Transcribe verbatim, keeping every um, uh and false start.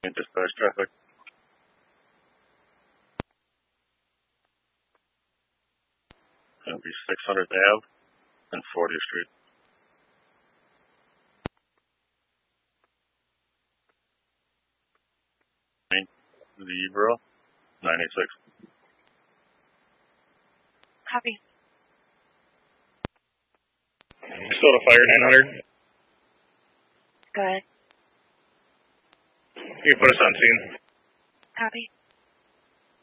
Dispatch traffic. It'll be six hundredth Ave and fortieth Street. Zebra, nine eight six. Copy. Still to fire nine hundred. Go ahead. You can put us on scene. Copy.